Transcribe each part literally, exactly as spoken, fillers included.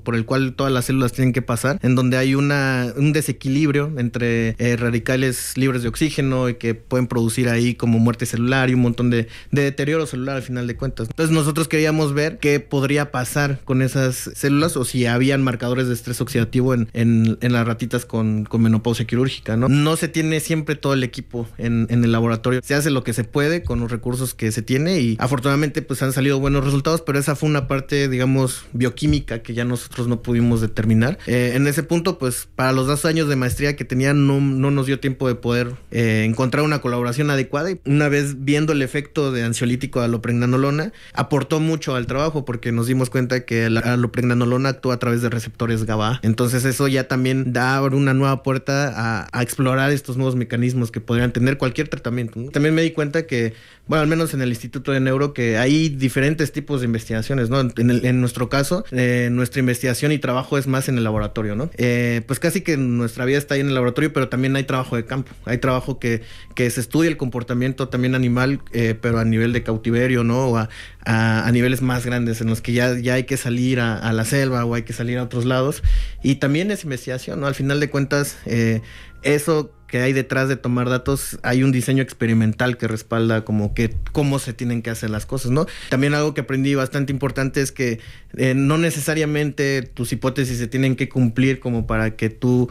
por el cual todas las células tienen que pasar, en donde hay una, un desequilibrio entre eh, radicales libres de oxígeno y que pueden producir ahí como muerte celular y un montón de, de deterioro celular al final de cuentas. Entonces nosotros queríamos ver qué podría pasar con esas células o si habían marcadores de estrés oxidativo en, en, en las ratitas con, con menopausia quirúrgica, ¿no? No se tiene siempre todo el equipo en, en el laboratorio. Se hace lo que se puede con los recursos que se tiene y afortunadamente pues han salido buenos resultados, pero esa fue una parte, digamos, bioquímica que ya nosotros no pudimos determinar. Eh, en ese punto, pues para los dos años de maestría que tenía no, no nos dio tiempo de poder eh, encontrar una colaboración adecuada, y una vez viendo el efecto de ansiolítico de alopregnanolona, aportó mucho al trabajo porque nos dimos cuenta que la alopregnanolona actúa a través de receptores GABA. Entonces eso ya también da una nueva puerta a, a explorar estos nuevos mecanismos que podrían tener cualquier tratamiento, ¿no? También me di cuenta que, bueno, al menos en el Instituto de Neuro, que hay diferentes tipos de investigaciones, ¿no? En, el, en nuestro caso, eh, nuestra investigación y trabajo es más en el laboratorio, ¿no? Eh, pues casi que nuestra vida está ahí en el laboratorio, pero también hay trabajo de campo. Hay trabajo que, que se estudia el comportamiento también animal, eh, pero a nivel de cautiverio, ¿no? O a, a, a niveles más grandes en los que ya, ya hay que salir a, a la selva o hay que salir a otros lados. Y también es investigación, ¿no? Al final de cuentas, eh, eso que hay detrás de tomar datos, hay un diseño experimental que respalda como que cómo se tienen que hacer las cosas, ¿no? También algo que aprendí bastante importante es que eh, no necesariamente tus hipótesis se tienen que cumplir como para que tú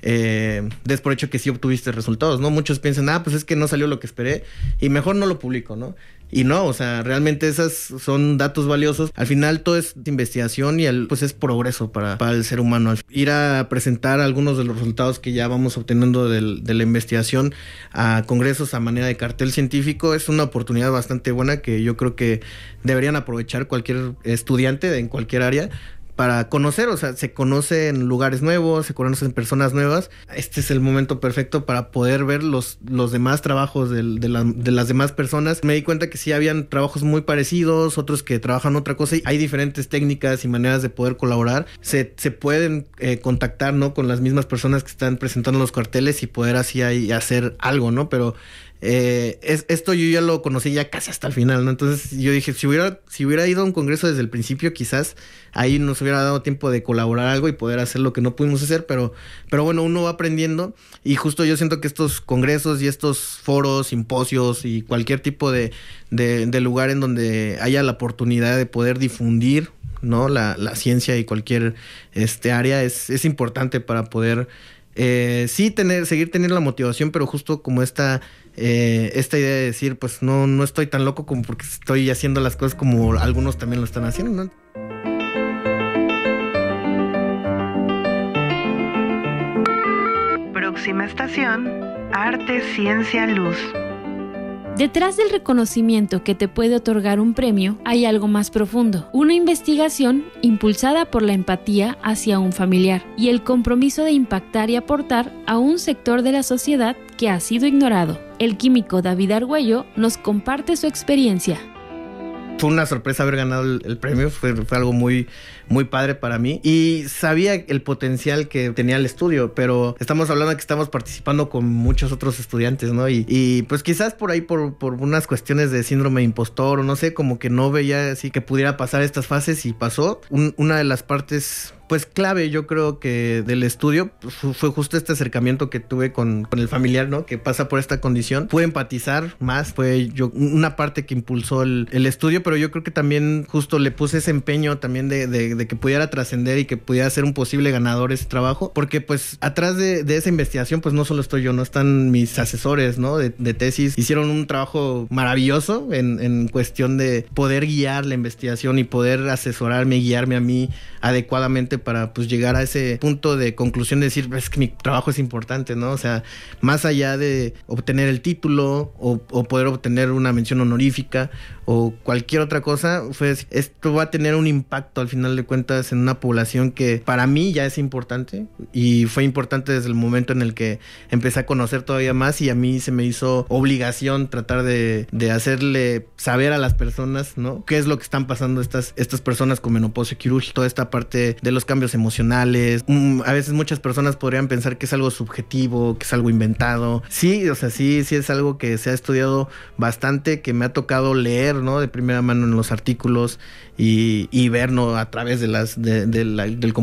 eh, des por hecho que sí obtuviste resultados, ¿no? Muchos piensan, ah, pues es que no salió lo que esperé y mejor no lo publico, ¿no? Y no, o sea, realmente esas son datos valiosos. Al final todo es investigación y el, pues es progreso para, para el ser humano. Ir a presentar algunos de los resultados que ya vamos obteniendo del, de la investigación a congresos a manera de cartel científico es una oportunidad bastante buena que yo creo que deberían aprovechar cualquier estudiante en cualquier área para conocer, o sea, se conoce en lugares nuevos, se conocen personas nuevas. Este es el momento perfecto para poder ver los, los demás trabajos de, de, la, de las demás personas. Me di cuenta que sí habían trabajos muy parecidos, otros que trabajan otra cosa, y hay diferentes técnicas y maneras de poder colaborar. Se, se pueden eh, contactar, ¿no?, con las mismas personas que están presentando los carteles y poder así ahí hacer algo, ¿no? Pero Eh, es, esto yo ya lo conocí ya casi hasta el final, ¿no? Entonces yo dije, si hubiera, si hubiera ido a un congreso desde el principio, quizás ahí nos hubiera dado tiempo de colaborar algo y poder hacer lo que no pudimos hacer, pero, pero bueno, uno va aprendiendo y justo yo siento que estos congresos y estos foros, simposios y cualquier tipo de, de, de lugar en donde haya la oportunidad de poder difundir, ¿no?, la, la ciencia y cualquier este, área es, es importante para poder Eh, sí tener, seguir teniendo la motivación, pero justo como esta, eh, esta idea de decir, pues no, no estoy tan loco como porque estoy haciendo las cosas como algunos también lo están haciendo, ¿no? Próxima estación, Arte, Ciencia, Luz. Detrás del reconocimiento que te puede otorgar un premio hay algo más profundo, una investigación impulsada por la empatía hacia un familiar y el compromiso de impactar y aportar a un sector de la sociedad que ha sido ignorado. El químico David Argüello nos comparte su experiencia. Fue una sorpresa haber ganado el, el premio, fue, fue algo muy, muy padre para mí y sabía el potencial que tenía el estudio, pero estamos hablando de que estamos participando con muchos otros estudiantes, ¿no? Y, y pues quizás por ahí por, por unas cuestiones de síndrome de impostor o no sé, como que no veía así que pudiera pasar estas fases y pasó. Un, una de las partes pues clave, yo creo que del estudio pues, fue justo este acercamiento que tuve con, con el familiar, ¿no?, que pasa por esta condición. Pude empatizar más, fue yo una parte que impulsó el, el estudio, pero yo creo que también justo le puse ese empeño también de, de, de que pudiera trascender y que pudiera ser un posible ganador ese trabajo, porque pues atrás de, de esa investigación pues no solo estoy yo, no están mis asesores, ¿no?, de, de tesis, hicieron un trabajo maravilloso en, en cuestión de poder guiar la investigación y poder asesorarme y guiarme a mí adecuadamente para pues llegar a ese punto de conclusión de decir, es que mi trabajo es importante, ¿no? O sea, más allá de obtener el título o, o poder obtener una mención honorífica o cualquier otra cosa, pues esto va a tener un impacto al final de cuentas en una población que para mí ya es importante y fue importante desde el momento en el que empecé a conocer todavía más y a mí se me hizo obligación tratar de, de hacerle saber a las personas, ¿no?, qué es lo que están pasando estas, estas personas con menopausia quirúrgica, toda esta parte de los cambios emocionales. Mm, a veces muchas personas podrían pensar que es algo subjetivo, que es algo inventado. Sí, o sea, sí, sí es algo que se ha estudiado bastante, que me ha tocado leer, ¿no?, de primera mano en los artículos y, y ver, ¿no?, a través de las de, de la, del